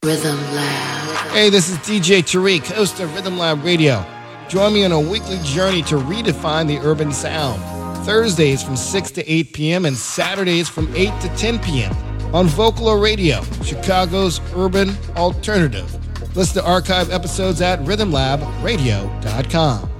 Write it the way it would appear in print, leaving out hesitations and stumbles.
Rhythm Lab. Hey, this is DJ Tariq, host of Rhythm Lab Radio. Join me on a weekly journey to redefine the urban sound. Thursdays from 6 to 8 p.m. and Saturdays from 8 to 10 p.m. on Vocalo Radio, Chicago's urban alternative. Listen to archive episodes at rhythmlabradio.com.